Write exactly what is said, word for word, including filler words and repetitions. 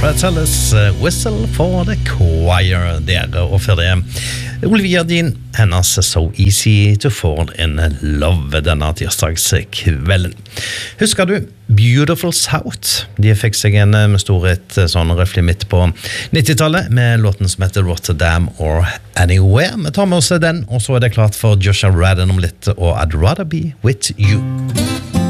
Fratellis uh, Whistle for the Choir der, og for det Olivia Dean, hennes So Easy to Fall in Love denne tirsdagskvelden. Husker du Beautiful South? De fikk seg en med storhet sånn røffelig midt på nittitallet med låten som heter Rotterdam or Anywhere. Vi tar med oss den, og så er det klart for Joshua Radin om litt, og I'd Rather Be With You.